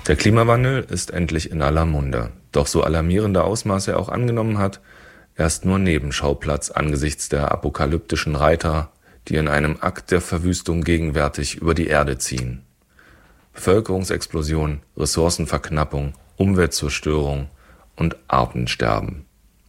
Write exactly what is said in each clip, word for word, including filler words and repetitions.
Der Klimawandel ist endlich in aller Munde. Doch so alarmierende Ausmaße er auch angenommen hat, er ist nur Nebenschauplatz angesichts der apokalyptischen Reiter, die in einem Akt der Verwüstung gegenwärtig über die Erde ziehen. Bevölkerungsexplosion, Ressourcenverknappung, Umweltzerstörung und Artensterben.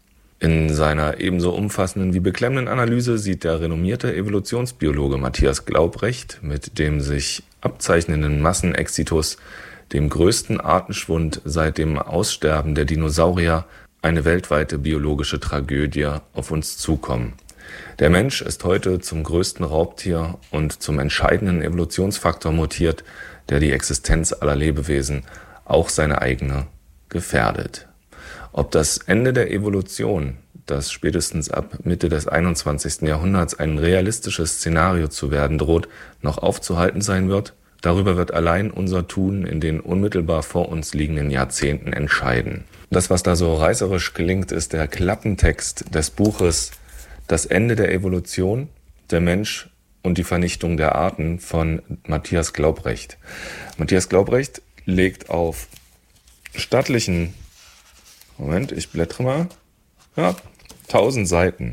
In seiner ebenso umfassenden wie beklemmenden Analyse sieht der renommierte Evolutionsbiologe Matthias Glaubrecht mit dem sich abzeichnenden Massenexitus, dem größten Artenschwund seit dem Aussterben der Dinosaurier, eine weltweite biologische Tragödie auf uns zukommen. Der Mensch ist heute zum größten Raubtier und zum entscheidenden Evolutionsfaktor mutiert, der die Existenz aller Lebewesen, auch seine eigene, gefährdet. Ob das Ende der Evolution, das spätestens ab Mitte des einundzwanzigsten Jahrhunderts ein realistisches Szenario zu werden droht, noch aufzuhalten sein wird, darüber wird allein unser Tun in den unmittelbar vor uns liegenden Jahrzehnten entscheiden. Das, was da so reißerisch klingt, ist der Klappentext des Buches Das Ende der Evolution, der Mensch und die Vernichtung der Arten von Matthias Glaubrecht. Matthias Glaubrecht legt auf stattlichen, Moment, ich blättere mal, ja, tausend Seiten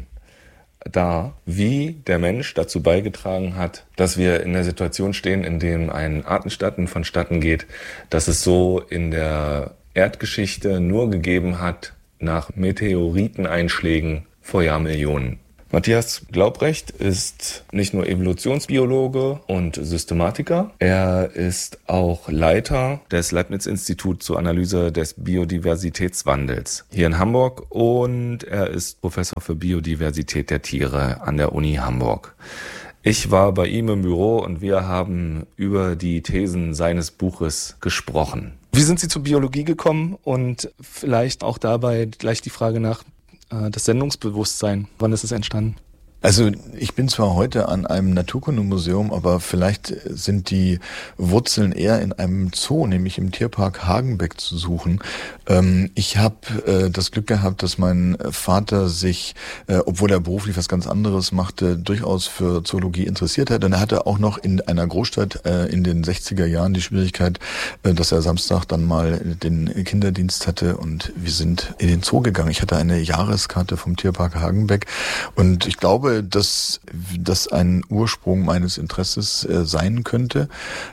dar, wie der Mensch dazu beigetragen hat, dass wir in der Situation stehen, in dem ein Artensterben vonstatten geht, dass es so in der Erdgeschichte nur gegeben hat nach Meteoriteneinschlägen vor Jahrmillionen. Matthias Glaubrecht ist nicht nur Evolutionsbiologe und Systematiker, er ist auch Leiter des Leibniz-Instituts zur Analyse des Biodiversitätswandels hier in Hamburg und er ist Professor für Biodiversität der Tiere an der Uni Hamburg. Ich war bei ihm im Büro und wir haben über die Thesen seines Buches gesprochen. Wie sind Sie zur Biologie gekommen und vielleicht auch dabei gleich die Frage nach das Sendungsbewusstsein, wann ist es entstanden? Also ich bin zwar heute an einem Naturkundemuseum, aber vielleicht sind die Wurzeln eher in einem Zoo, nämlich im Tierpark Hagenbeck zu suchen. Ähm, ich habe äh, das Glück gehabt, dass mein Vater sich, äh, obwohl er beruflich was ganz anderes machte, durchaus für Zoologie interessiert hat. Und er hatte auch noch in einer Großstadt äh, in den sechziger Jahren die Schwierigkeit, äh, dass er Samstag dann mal den Kinderdienst hatte und wir sind in den Zoo gegangen. Ich hatte eine Jahreskarte vom Tierpark Hagenbeck und ich glaube, dass das ein Ursprung meines Interesses äh, sein könnte.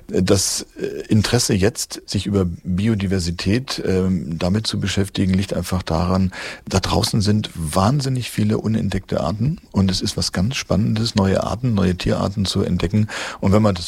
Das äh, Interesse jetzt, sich über Biodiversität äh, damit zu beschäftigen, liegt einfach daran, da draußen sind wahnsinnig viele unentdeckte Arten und es ist was ganz Spannendes, neue Arten, neue Tierarten zu entdecken. Und wenn man das